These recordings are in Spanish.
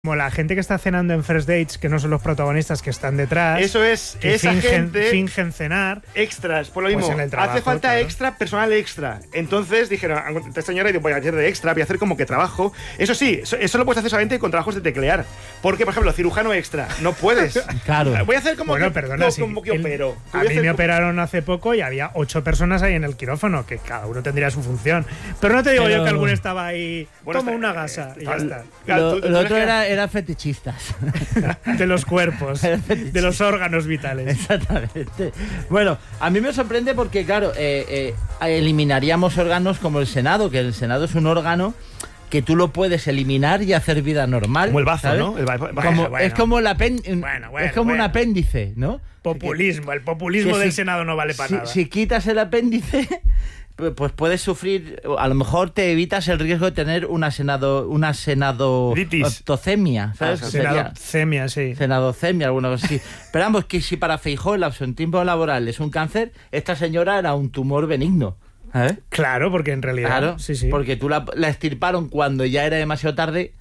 Como la gente que está cenando en First Dates, que no son los protagonistas que están detrás. Eso es, esa gente fingen cenar. Extras, por lo mismo. Pues en el trabajo, hace falta claro. extra, personal extra. Entonces dijeron, esta señora, voy a hacer de extra, voy a hacer como que trabajo. Eso sí, eso lo puedes hacer solamente con trabajos de teclear. Porque, por ejemplo, cirujano extra, no puedes. Claro. Voy a hacer como Bueno, que, perdona, no, sí, como que opero. A mí me operaron hace poco y había 8 personas ahí en el quirófano, que cada uno tendría su función. Pero no te digo yo que alguno estaba ahí como una gasa y ya está. Lo otro era fetichistas. De los cuerpos, de los órganos vitales. Exactamente. Bueno, a mí me sorprende porque, claro, eliminaríamos órganos como el Senado, que el Senado es un órgano que tú lo puedes eliminar y hacer vida normal. Como el bazo, ¿sabes? ¿no? Es como el un bueno. apéndice, ¿no? Populismo. El populismo que del si- Senado no vale para nada. Si quitas el apéndice, pues puedes sufrir, a lo mejor te evitas el riesgo de tener una senadocemia, ¿sabes? Senadocemia, sí. Senadocemia, alguna cosa así. Pero vamos, que si para Feijóo el absentismo laboral es un cáncer, esta señora era un tumor benigno. ¿Sabes? Claro, porque en realidad. Claro, sí. porque tú la extirparon cuando ya era demasiado tarde.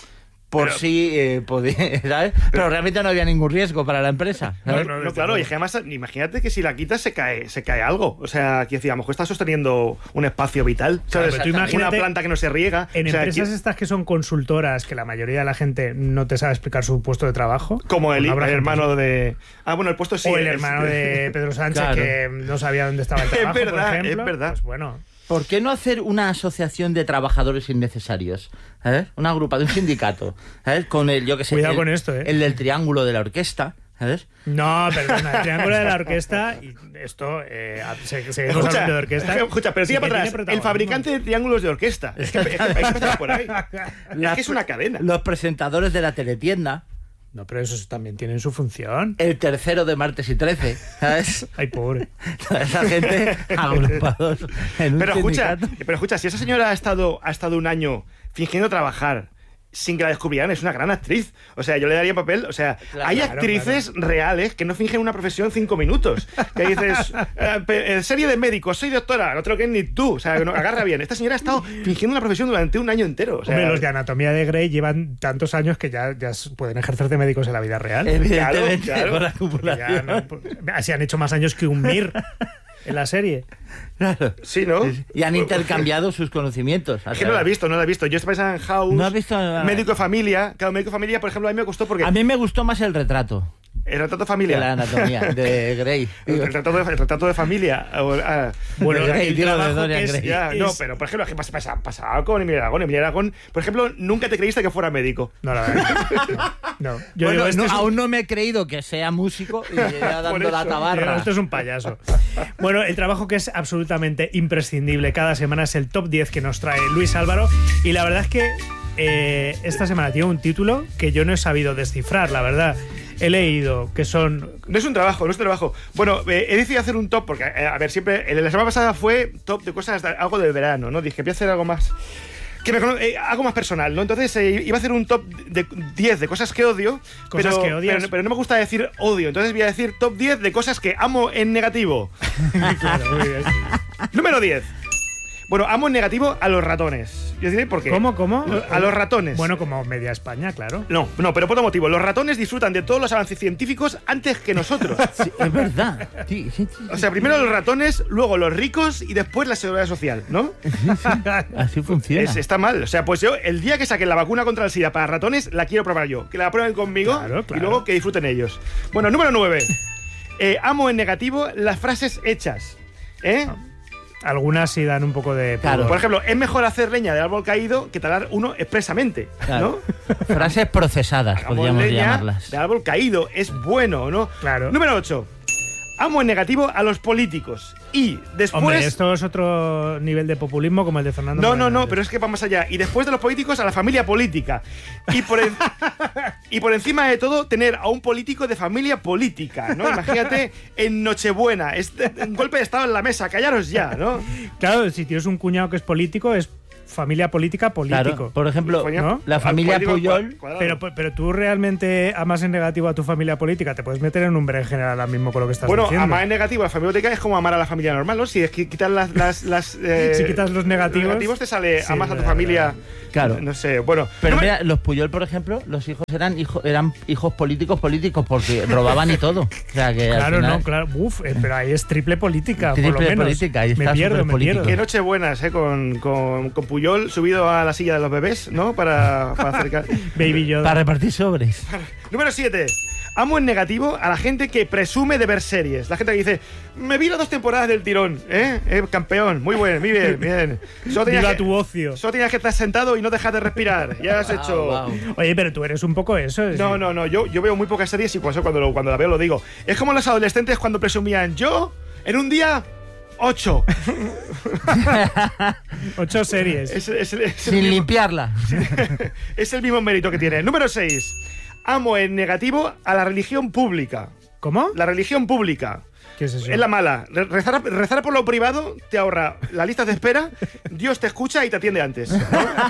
Podía, ¿sabes? Pero realmente no había ningún riesgo para la empresa. ¿sabes? No, claro, y es que además, imagínate que si la quitas se cae algo. O sea, que decíamos, que está sosteniendo un espacio vital. Claro, ¿Sabes? pero tú imagínate, una planta que no se riega. En o sea, empresas estas que son consultoras, que la mayoría de la gente no te sabe explicar su puesto de trabajo. como el habrá gente hermano así. de. Ah, bueno, el puesto sí. O el hermano de Pedro Sánchez, Claro. que no sabía dónde estaba el trabajo, verdad, por ejemplo. es verdad. Pues bueno. ¿Por qué no hacer una asociación de trabajadores innecesarios? ¿Sabes? Una grupa de un sindicato. ¿Sabes? Con el, yo que sé. Cuidado con esto, ¿eh? El del triángulo de la orquesta. ¿Sabes? No, perdona, el triángulo de la orquesta, y esto, seguimos hablando de orquesta. Escucha, pero sí tira que para tiene atrás. El protagonismo. fabricante de triángulos de orquesta. Es que hay que empezar por ahí. Es que es una cadena. Los presentadores de la teletienda. No, pero esos también tienen su función. El tercero de martes y 13. ¿Sabes? Ay, pobre. Toda esa gente agrupados en un Pero sindicato. escucha, si esa señora ha estado un año fingiendo trabajar sin que la descubrieran, es una gran actriz. O sea, yo le daría papel. O sea, Claro, hay actrices reales que no fingen una profesión 5 minutos. Que dices, serie de médicos, soy doctora, no te lo crees ni tú. O sea, agarra bien. Esta señora ha estado fingiendo una profesión durante un año entero. O sea, Hombre, los de Anatomía de Grey llevan tantos años que ya pueden ejercer de médicos en la vida real. Evidentemente, Claro. con la Ya acumulación. así han hecho más años que un Mir en la serie. Claro. sí, ¿no? Y han intercambiado sus conocimientos. Es que no la he visto. Yo estoy pensando en House, ¿No has visto nada? Médico de Familia. Claro, Médico de Familia, por ejemplo, a mí me gustó porque A mí me gustó más el retrato el retrato de de familia. la anatomía de Grey. El retrato de familia. Bueno, De Grey, el digo, de trabajo Dorian que es- Gray. Ya, no, pero por ejemplo, es que pasaba con Emilio Aragón. Emilio Aragón, por ejemplo, nunca te creíste que fuera médico. No, la verdad. No. Yo Bueno, digo, este es un- aún no me he creído que sea músico y ya dando la eso. tabarra. Esto es un payaso. Bueno, el trabajo que es absolutamente imprescindible cada semana es el top 10 que nos trae Luis Álvaro. Y la verdad es que esta semana tiene un título que yo no he sabido descifrar, la verdad. He leído que son... No es un trabajo. Bueno, he decidido hacer un top porque, a ver, siempre. La semana pasada fue top de cosas, algo del verano, ¿no? Dije, voy a hacer algo más. Algo más personal, ¿no? Entonces iba a hacer un top de 10 de cosas que odio. Cosas que odias. Pero no me gusta decir odio. Entonces voy a decir top 10 de cosas que amo en negativo. Claro, muy bien. Número 10. Bueno, amo en negativo a los ratones. Yo diré por qué. ¿Cómo? A los ratones. Bueno, como media España, claro. No, pero por otro motivo. Los ratones disfrutan de todos los avances científicos antes que nosotros. Sí, es verdad. Sí. O sea, primero los ratones, luego los ricos y después la seguridad social, ¿no? Así funciona. Está mal. O sea, pues yo, el día que saquen la vacuna contra el SIDA para ratones, la quiero probar yo. Que la prueben conmigo Claro. y luego que disfruten ellos. Bueno, número 9. Amo en negativo las frases hechas. Algunas sí dan un poco de... Claro. pudor. Por ejemplo, es mejor hacer leña de árbol caído que talar uno expresamente, Claro. ¿no? Frases procesadas, Hagamos podríamos leña llamarlas. de árbol caído, es bueno, ¿no? Claro. Número 8. Amo en negativo a los políticos. Y después... Hombre, esto es otro nivel de populismo como el de Fernando Moreno. No, pero es que va más allá. Y después de los políticos, a la familia política. Y por encima de todo, tener a un político de familia política, ¿no? Imagínate en Nochebuena, un golpe de estado en la mesa, callaros ya, ¿no? Claro, si tienes un cuñado que es político, es familia política, político. Claro, por ejemplo, ¿no? la familia Puyol. Pero tú realmente amas en negativo a tu familia política. Te puedes meter en un berenjenal ahora mismo con lo que estás diciendo. Bueno, amar en negativo a la familia política es como amar a la familia normal, ¿no? Si es que quitas si quitas los negativos te sale amas a tu familia. Claro. No sé, bueno. Pero mira, los Puyol, por ejemplo, los hijos eran hijos políticos porque robaban y todo. O sea, que claro, al final, no, claro. Uf, pero ahí es triple política, por lo triple menos. política, ahí está me pierdo. Qué noche buenas, con Puyol subido a la silla de los bebés, ¿no? Para acercar. Baby Yoda. Para repartir sobres. Número 7. Amo en negativo a la gente que presume de ver series. La gente que dice, me vi las 2 temporadas del tirón, campeón, muy bien, muy bien, bien. Viva tu ocio. Solo tenías que estar sentado y no dejar de respirar. Ya has hecho... Wow. Oye, pero tú eres un poco eso. No, yo veo muy pocas series y cuando la veo lo digo. Es como los adolescentes cuando presumían, yo, en un día... 8. 8 series. Sin limpiarla. Es el mismo mérito que tiene. Número 6. Amo en negativo a la religión pública. ¿Cómo? La religión pública. ¿Qué es eso? Es la mala. Rezar por lo privado te ahorra la lista de espera, Dios te escucha y te atiende antes, ¿no?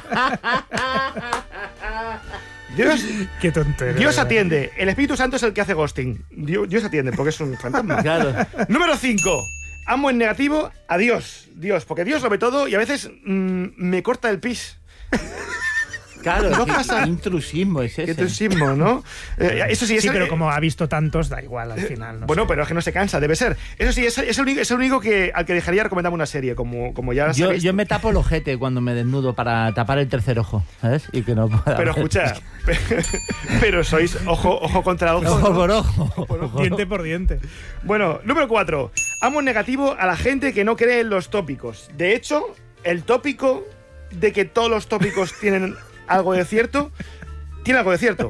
Qué tontería. Dios atiende. El Espíritu Santo es el que hace ghosting. Dios atiende porque es un fantasma. Claro. Número 5. Amo en negativo a Dios. Porque Dios lo ve todo y a veces me corta el pis. Claro, no qué pasa. Intrusismo es ese. Qué intrusismo, ¿no? Eso sí, sí, pero como ha visto tantos, da igual al final. No bueno, sé. pero es que no se cansa, debe ser. Eso sí, es el único al que dejaría recomendarme una serie, como ya sabéis. Yo me tapo el ojete cuando me desnudo para tapar el tercer ojo, ¿sabes? Y que no pueda Pero ver. escucha, pero sois ojo contra ojo. Ojo ¿no? por ojo. Diente por diente. Bueno, número 4. Amo en negativo a la gente que no cree en los tópicos. De hecho, el tópico de que todos los tópicos tienen algo de cierto, tiene algo de cierto.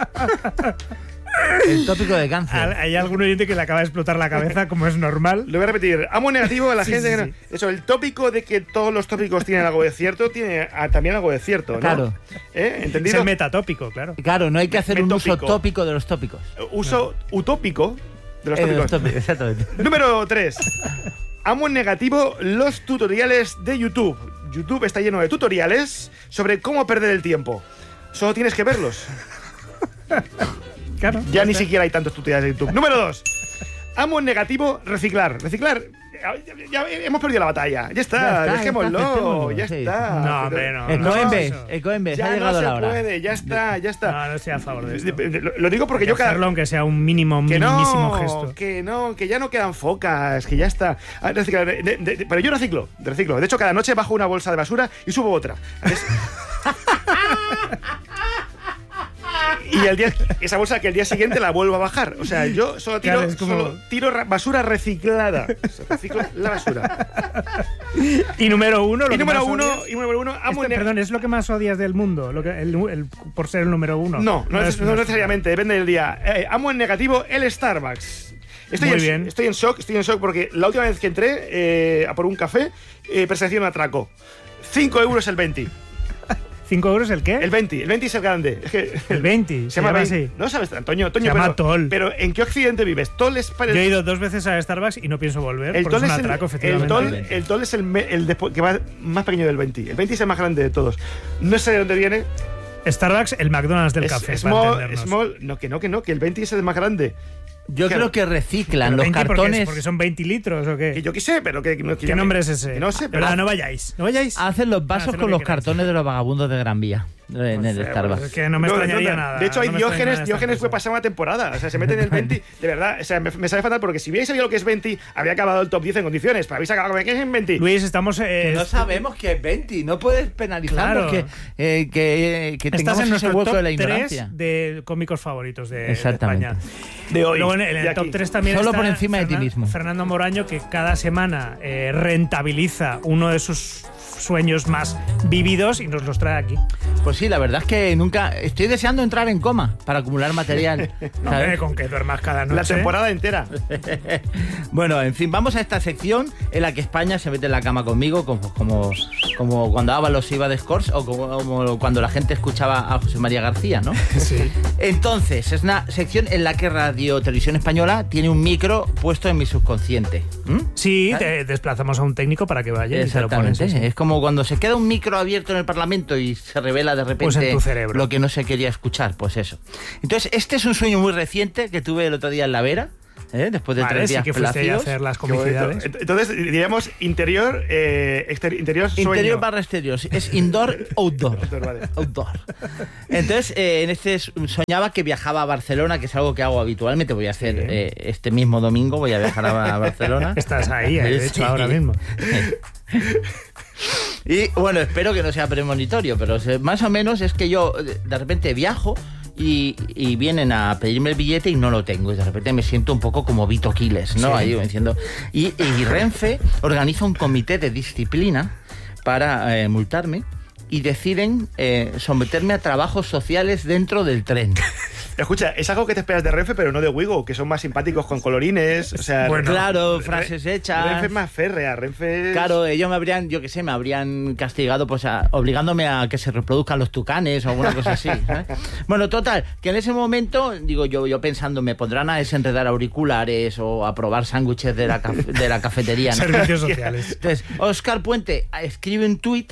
El tópico de cáncer. Hay algún oyente que le acaba de explotar la cabeza, como es normal. Lo voy a repetir. Amo en negativo a la Sí, gente sí, que no... sí. Eso, el tópico de que todos los tópicos tienen algo de cierto, tiene también algo de cierto, ¿no? Claro. Es ¿Entendido? el metatópico, claro. Claro, no hay que hacer un uso Metópico. tópico de los tópicos. Uso utópico de los De los tópicos. tópicos, exactamente. Número 3. Amo en negativo los tutoriales de YouTube. YouTube está lleno de tutoriales sobre cómo perder el tiempo. Solo tienes que verlos. Claro. Ya ni siquiera hay tantos tutoriales de YouTube. Número 2. Amo en negativo reciclar. Reciclar. Ya hemos perdido la batalla. Ya está, dejémoslo. aceptémoslo, Ya sí. está. No, hombre, no. Ecoembes, Ya ha no llegado se la hora. puede, ya está. No estoy a favor de esto. Lo digo porque Hay que yo cada... hacerlo aunque sea un minimísimo gesto. que ya no quedan focas, que ya está. Reciclar, pero yo reciclo. De hecho, cada noche bajo una bolsa de basura y subo otra. Y esa bolsa que el día siguiente la vuelvo a bajar. O sea, yo solo tiro, Claro, es como- basura reciclada. O sea, reciclo la basura. Y número 1, Y número uno, amo en perdón, ¿es lo que más odias del mundo? Por ser el número 1. No necesariamente, depende del día. Amo en negativo el Starbucks. Muy bien. Estoy en shock porque la última vez que entré a por un café, presencié un atraco. 5 euros el 20. ¿5 € el qué? El 20 es el grande. Es que, El 20, se llama así. No sabes, Antonio, Se llama pero, Toll. pero ¿en qué occidente vives? Toll es para Yo he ido 2 veces a Starbucks y no pienso volver. el porque Toll es un es atraco, efectivamente. el Toll es el que va más pequeño del 20. El 20 es el más grande de todos. No sé de dónde viene. Starbucks, el McDonald's del café, para small, entendernos. que el 20 es el más grande. Yo Claro. creo que reciclan ¿Pero los 20 cartones. porque son 20 litros o Que qué? yo qué sé, pero que ¿Qué nombre es ese? Que no sé, pero Verdad, no vayáis. No vayáis. Hacen los vasos Hacen lo con que los queráis. cartones de los vagabundos de Gran Vía en el Pues Starbucks. es que no me extrañaría nada. De hecho, hay no me extraña nada Diógenes estas fue cosas. pasar una temporada. O sea, se meten en el 20. De verdad, o sea, me sabe fatal porque si hubierais sabido lo que es 20, habría acabado el top 10 en condiciones. Pero habéis acabado con que es en 20. Luis, estamos. No sabemos que es 20, no puedes penalizar Claro. porque que Estás tengamos en ese nuestro hueco top de la 3 ignorancia. de cómicos favoritos de Exactamente. España. De hoy. Luego en de el top aquí. 3 también Solo está por encima de ti mismo. Fernando Moraño, que cada semana rentabiliza uno de sus sueños más vívidos y nos los trae aquí. Pues sí, la verdad es que nunca... Estoy deseando entrar en coma para acumular material. No, ¿sabes? hombre, con que duermas cada noche. La temporada entera. Bueno, en fin, vamos a esta sección en la que España se mete en la cama conmigo, como cuando Ábalos iba de Scores o como cuando la gente escuchaba a José María García, ¿no? Sí. Entonces, es una sección en la que Radio Televisión Española tiene un micro puesto en mi subconsciente. ¿Mm? Sí, ¿Sabes? te desplazamos a un técnico para que vaya y te lo pones. Exactamente, Sí. es como como cuando se queda un micro abierto en el Parlamento y se revela de repente Pues en tu cerebro. lo que no se quería escuchar, pues eso. Entonces, este es un sueño muy reciente que tuve el otro día en La Vera, después de 3 días sí que fuiste ahí a plácidos. hacer las Qué bonito. comicidades. Entonces, diríamos interior, interior sueño. Interior barra exterior, es indoor, outdoor. Outdoor, vale. Outdoor. Entonces, en este soñaba que viajaba a Barcelona, que es algo que hago habitualmente. Voy a hacer este mismo domingo, voy a viajar a Barcelona. Estás ahí, de hecho, ahora mismo. Y bueno, espero que no sea premonitorio, pero más o menos es que yo de repente viajo y vienen a pedirme el billete y no lo tengo. Y de repente me siento un poco como Vito Quiles, ¿no? Sí. Ahí diciendo. Y Renfe organiza un comité de disciplina para multarme y deciden someterme a trabajos sociales dentro del tren. Escucha, es algo que te esperas de Renfe, pero no de Wigo, que son más simpáticos con colorines. O sea, Bueno, claro, frases hechas. Renfe es más férrea, Renfe es... Claro, ellos me habrían, yo qué sé, me habrían castigado pues obligándome a que se reproduzcan los tucanes o alguna cosa así. Bueno, total, que en ese momento, digo yo pensando, me pondrán a desenredar auriculares o a probar sándwiches de la cafetería, ¿no? Servicios sociales. Entonces, Óscar Puente escribe un tuit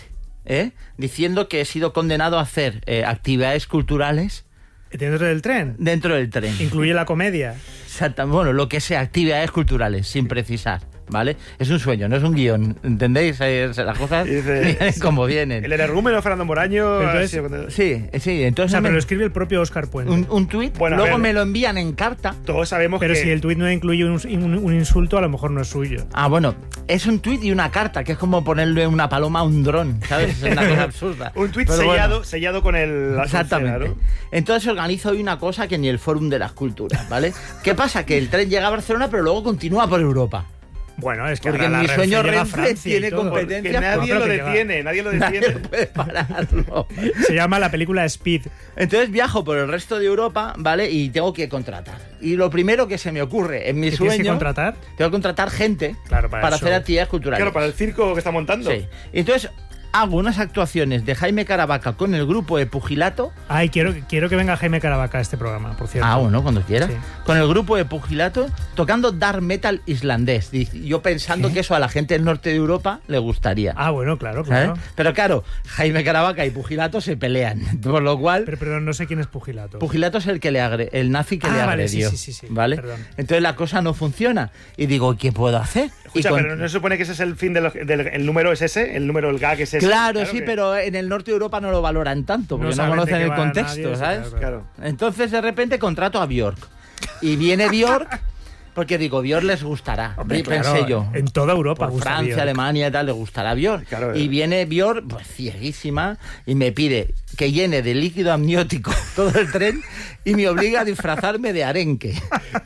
diciendo que he sido condenado a hacer actividades culturales ¿Dentro del tren? dentro del tren. Incluye la comedia. Bueno, lo que sea, actividades culturales, sin precisar, ¿vale? Es un sueño, no es un guión, ¿entendéis? Las cosas vienen como vienen. El energúmeno Fernando Moraño... Entonces, Sí, O entonces sea, pero lo escribe el propio Óscar Puente. un tuit, Bueno, a luego ver. me lo envían en carta. Todos sabemos Pero que... si el tuit no incluye un insulto, a lo mejor no es suyo. Ah, bueno, es un tuit y una carta, que es como ponerle una paloma a un dron, ¿sabes? Es una cosa absurda. Un tuit Pero bueno. sellado con el... la Exactamente. soncera, ¿no? Entonces organizo hoy una cosa que ni el Fórum de las Culturas, ¿vale? ¿Qué pasa? Que el tren llega a Barcelona, pero luego continúa por Europa. Bueno, es que Porque ahora mi la sueño llega a Renfe Francia y tiene todo. competencia. Que nadie Pero lo que va. detiene, nadie lo Nadie detiene. puede pararlo. Se llama la película Speed. Entonces viajo por el resto de Europa, ¿vale? Y tengo que contratar. Y lo primero que se me ocurre en mi ¿Que tienes que sueño... contratar? Tengo que contratar gente Claro, para el hacer show. actividades culturales. Claro, para el circo que está montando. Sí. Entonces hago unas actuaciones de Jaime Caravaca con el grupo de Pugilato. Ay, quiero que venga Jaime Caravaca a este programa, por cierto. Ah, bueno, cuando quiera. Sí. Con el grupo de Pugilato tocando dark metal islandés. Y yo pensando que eso a la gente del norte de Europa le gustaría. Ah, bueno, claro, ¿sabes? claro. Pero claro, Jaime Caravaca y Pugilato se pelean. Por lo cual, Pero perdón, no sé quién es Pugilato. Pugilato es el que el nazi que Ah, le vale, agredió. sí. ¿Vale? Perdón. Entonces la cosa no funciona. Y digo, ¿qué puedo hacer? Escucha, Y con- pero no se supone que ese es el fin el número es ese, el número, el gag es ese. Claro, sí, que- pero en el norte de Europa no lo valoran tanto, porque no, saben de conocen qué el va contexto, nadie, ¿sabes? Claro. Entonces de repente contrato a Björk. Y viene Björk, porque digo, Björk les gustará. Hombre, Y claro, pensé yo. En toda Europa Por gusta Francia, Björk. Alemania y tal, le gustará Björk. Claro, Y viene Björk, pues cieguísima, y me pide que llene de líquido amniótico todo el tren y me obliga a disfrazarme de arenque.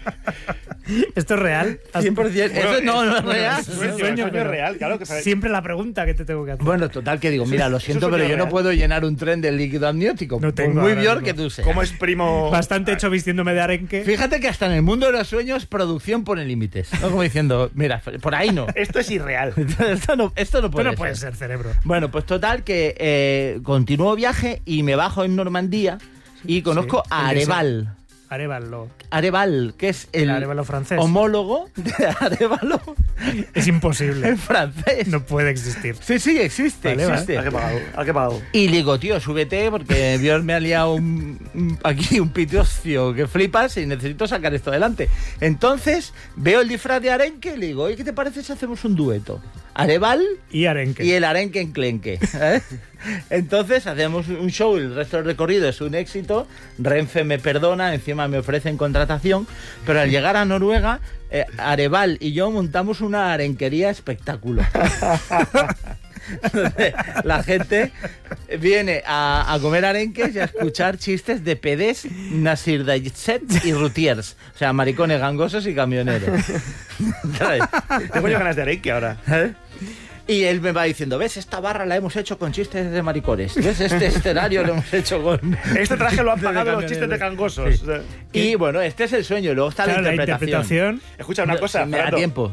¿Esto es real? 100%. Eso no es real. Es un sueño, sueño pero real, claro. Que Siempre la pregunta que te tengo que hacer. Bueno, total, que digo, mira, lo siento, Eso es pero yo real. no puedo llenar un tren de líquido amniótico. No tengo Por muy ahora Björk mismo. que tú seas. ¿Cómo es primo? Bastante hecho vistiéndome de arenque. Fíjate que hasta en el mundo de los sueños, producción pone límites. ¿No? Como diciendo, mira, por ahí no. Esto es irreal. Esto no Esto puede no ser. puede ser, cerebro. Bueno, pues total que continúo viaje y me bajo en Normandía y conozco Sí, a el de ese- Areval. Arévalo. Areval, que es el Arévalo francés. homólogo de Arévalo Es imposible. en francés. No puede existir. Sí, existe, Vale, existe. ¿A qué pagado? ¿A qué pagado? Y le digo, tío, súbete porque Dios me ha liado aquí un pitocio que flipas y necesito sacar esto adelante. Entonces veo el disfraz de arenque y le digo, oye, ¿qué te parece si hacemos un dueto? Areval Y arenque. y el arenque enclenque. ¿eh? Entonces hacemos un show, el resto del recorrido es un éxito, Renfe me perdona, encima me ofrecen contratación, pero al llegar a Noruega, Areval y yo montamos una arenquería espectáculo. Donde la gente viene a comer arenques y a escuchar chistes de pedés, nasirdayets y rutiers, o sea, maricones gangosos y camioneros. ¿Sabes? Tengo yo ganas de arenque ahora. ¿Eh? Y él me va diciendo, ¿ves? Esta barra la hemos hecho con chistes de maricones. ¿Ves? Este escenario lo hemos hecho con... Este traje lo han De pagado los camioneros. chistes de cangosos. Sí. Y bueno, este es el sueño. Luego está Claro, la interpretación. Escucha una cosa, Me da Fernando. tiempo.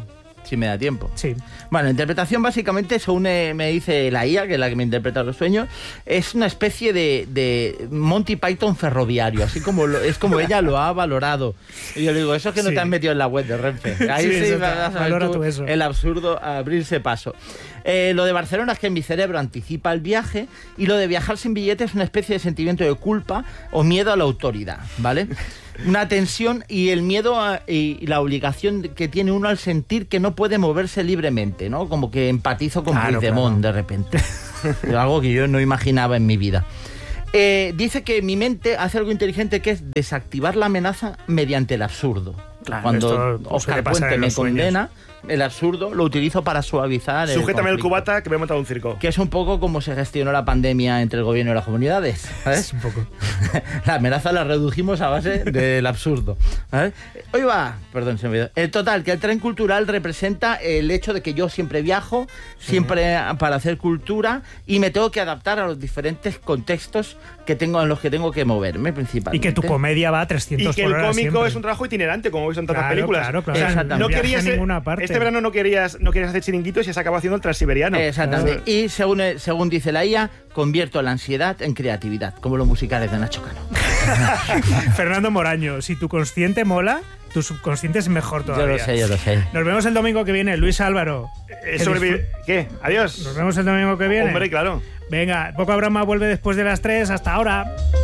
si me da tiempo. Sí. Bueno, la interpretación básicamente, según me dice la IA, que es la que me interpreta los sueños, es una especie de Monty Python ferroviario, así como es como ella lo ha valorado. Y yo le digo, eso es que no te has metido en la web de Renfe. Ahí sí vas a valora tú eso. el absurdo a abrirse paso. Lo de Barcelona es que mi cerebro anticipa el viaje, y lo de viajar sin billete es una especie de sentimiento de culpa o miedo a la autoridad, ¿vale? Una tensión y el miedo y la obligación que tiene uno al sentir que no puede moverse libremente, ¿no? Como que empatizo con Puigdemont de repente. Algo que yo no imaginaba en mi vida. Dice que mi mente hace algo inteligente, que es desactivar la amenaza mediante el absurdo. Claro, cuando esto Oscar puede pasar Puente en me los sueños. condena, el absurdo lo utilizo para suavizar Sujétame el conflicto. cubata que me he montado un circo. Que es un poco como se gestionó la pandemia entre el gobierno y las comunidades, ¿sabes? Es un poco. La amenaza la redujimos a base del absurdo, ¿sabes? Hoy va, perdón, se me olvidó. El total, que el tren cultural representa el hecho de que yo siempre viajo, siempre para hacer cultura, y me tengo que adaptar a los diferentes contextos que tengo, en los que tengo que moverme principalmente. Y que tu comedia va a 300 Y que por el hora cómico siempre. es un trabajo itinerante, como veis en tantas Claro, películas. claro. O sea, Exactamente. no Viaja querías a ninguna parte. Este verano no querías hacer chiringuitos y se acabó haciendo el Transiberiano. Exactamente. Y según dice la IA, convierto la ansiedad en creatividad, como los musicales de Nacho Cano. Fernando Moraño, si tu consciente mola, tu subconsciente es mejor todavía. Yo lo sé. Nos vemos el domingo que viene, Luis Álvaro. ¿Qué? Adiós. Nos vemos el domingo que viene. Hombre, claro. Venga, Poca Broma vuelve después de las 3. Hasta ahora.